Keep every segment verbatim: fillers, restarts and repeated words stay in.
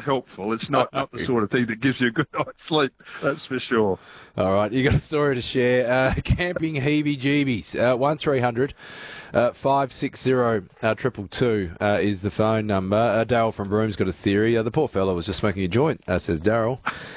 helpful. It's not, not the sort of thing that gives you a good night's sleep, that's for sure. All right, you got a story to share. Uh, camping heebie-jeebies. Uh, one three hundred five six zero triple two uh, is the phone number. Uh, Daryl from Broom's got a theory. Uh, the poor fellow was just smoking a joint, uh, says Daryl.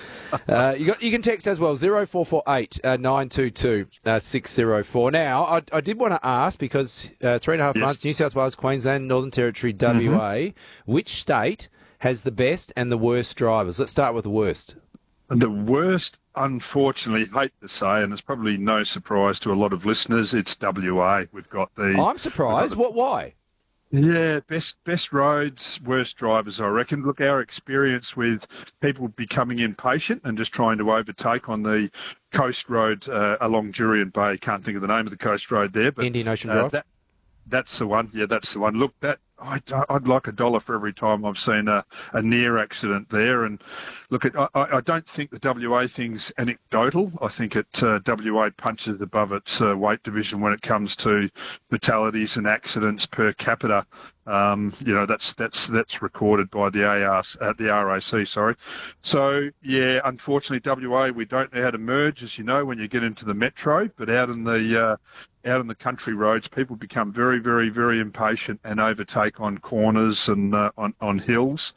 Uh, you got you can text as well zero four four eight nine two two six zero four. Now I, I did want to ask because uh, three and a half Yes. months New South Wales, Queensland, Northern Territory, W A. Mm-hmm. Which state has the best and the worst drivers? Let's start with the worst. The worst, unfortunately, hate to say, and it's probably no surprise to a lot of listeners, it's W A. We've got the... I'm surprised. What? Why? Yeah, best best roads, worst drivers, I reckon. Look, our experience with people becoming impatient and just trying to overtake on the coast road uh, along Jurien Bay. Can't think of the name of the coast road there, but Indian Ocean uh, Drive? that, that's the one. Yeah, that's the one. Look, that I'd, I'd like a dollar for every time I've seen a, a near accident there. And look, at, I, I don't think the W A thing's anecdotal. I think it uh, W A punches above its uh, weight division when it comes to fatalities and accidents per capita. Um, you know, that's that's that's recorded by the A R, uh, the R A C. Sorry. So yeah, unfortunately, W A, we don't know how to merge, as you know, when you get into the metro. But out in the uh, out in the country roads, people become very, very, very impatient and overtake on corners and uh, on on hills.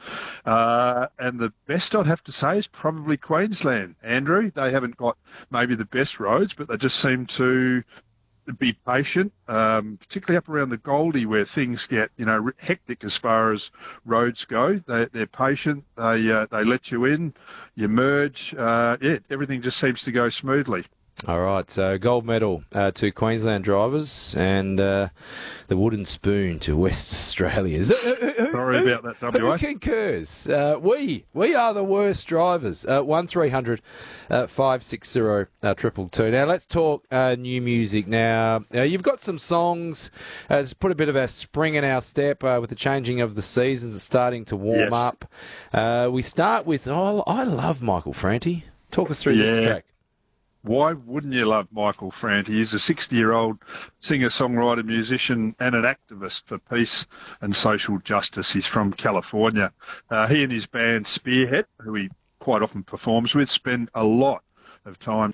Uh, and the best I'd have to say is probably Queensland. Andrew, they haven't got maybe the best roads, but they just seem to be patient, um, particularly up around the Goldie where things get, you know, hectic as far as roads go. They, they're patient. They uh, they let you in, you merge. Uh, yeah, everything just seems to go smoothly. All right, so gold medal uh, to Queensland drivers and uh, the wooden spoon to West Australia. Is it, who, who, Sorry who, about that, W A. Who concurs? Uh, we we are the worst drivers. Uh, one three hundred five six zero triple two. Now let's talk uh, new music. Now uh, you've got some songs uh, to put a bit of a spring in our step uh, with the changing of the seasons. It's starting to warm Yes. up. Uh, we start with oh, I love Michael Franti. Talk us through Yeah. this track. Why wouldn't you love Michael Franti? He's a sixty-year-old singer-songwriter, musician and an activist for peace and social justice. He's from California. Uh, he and his band Spearhead, who he quite often performs with, spend a lot of time.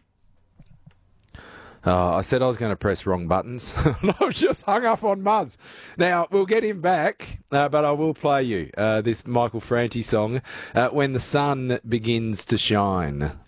Uh, I said I was going to press wrong buttons. I was just hung up on Muzz. Now, we'll get him back, uh, but I will play you uh, this Michael Franti song, uh, When the Sun Begins to Shine.